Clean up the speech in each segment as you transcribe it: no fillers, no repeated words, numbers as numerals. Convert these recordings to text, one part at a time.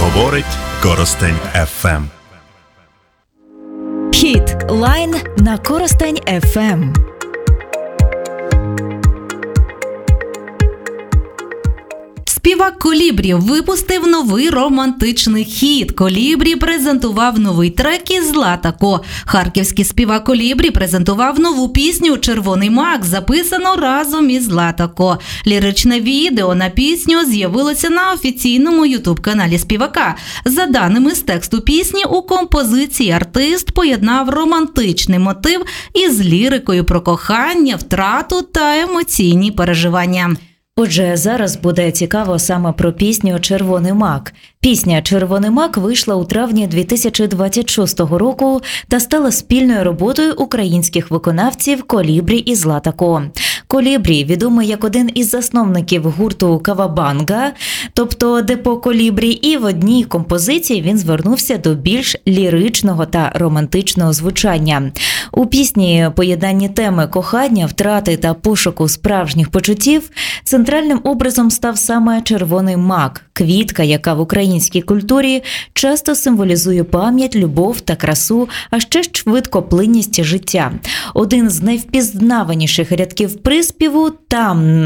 Говорить Коростень ФМ. Хіт Лайн на Коростень ФМ. Співак Колібрі випустив новий романтичний хіт. Колібрі презентував новий трек із Златако. Харківський співак Колібрі презентував нову пісню «Червоний мак», записану разом із Златако. Ліричне відео на пісню з'явилося на офіційному ютуб-каналі співака. За даними з тексту пісні, у композиції артист поєднав романтичний мотив із лірикою про кохання, втрату та емоційні переживання. Отже, зараз буде цікаво саме про пісню «Червоний мак». Пісня «Червоний мак» вийшла у травні 2026 року та стала спільною роботою українських виконавців Колібрі і Златако. Колібрі відомий як один із засновників гурту «Кавабанга», тобто Депо Колібрі, і в одній композиції він звернувся до більш ліричного та романтичного звучання. У пісні поєднані теми кохання, втрати та пошуку справжніх почуттів. Центральним образом став саме червоний мак – квітка, яка в українській культурі часто символізує пам'ять, любов та красу, а ще швидкоплинність життя. Один з найвпізнаваніших рядків приспіву «Там,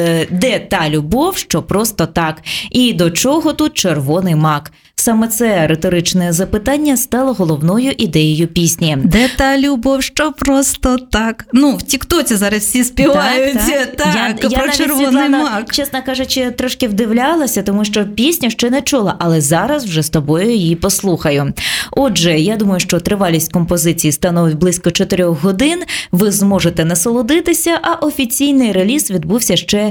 де та любов, що просто так, і до чого тут червоний мак». Саме це риторичне запитання стало головною ідеєю пісні. Де та любов, що просто так? В тіктоці зараз всі співають про червоний мак. Чесно кажучи, трошки вдивлялася, тому що пісню ще не чула, але зараз вже з тобою її послухаю. Отже, я думаю, що тривалість композиції становить близько 4 годин, ви зможете насолодитися, а офіційний реліз відбувся ще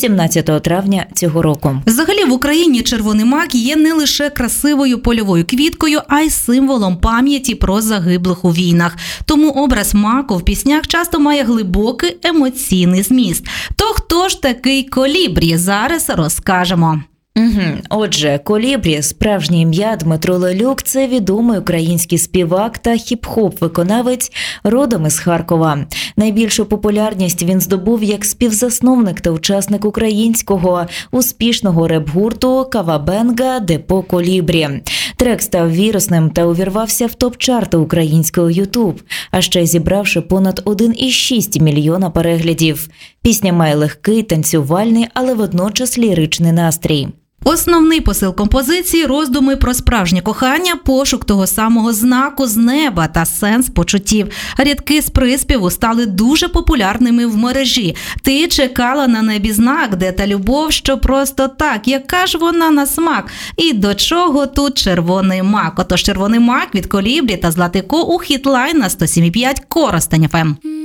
18 травня цього року. Взагалі в Україні червоний мак є не лише красивою польовою квіткою, а й символом пам'яті про загиблих у війнах. Тому образ маку в піснях часто має глибокий емоційний зміст. То хто ж такий Колібрі? Зараз розкажемо. Отже, Колібрі, справжнє ім'я Дмитро Лелюк – це відомий український співак та хіп-хоп-виконавець родом із Харкова. Найбільшу популярність він здобув як співзасновник та учасник українського успішного реп-гурту «Кавабанга» Депо Колібрі. Трек став вірусним та увірвався в топ-чарти українського ютуб, а ще зібравши понад 1,6 мільйона переглядів. Пісня має легкий, танцювальний, але водночас ліричний настрій. Основний посил композиції – роздуми про справжнє кохання, пошук того самого знаку з неба та сенс почуттів. Рядки з приспіву стали дуже популярними в мережі. Ти чекала на небі знак, де та любов, що просто так, яка ж вона на смак? І до чого тут червоний мак? Отож, червоний мак від Колібрі та Златако у Хіт Лайн на 107,5 Коростень ФМ.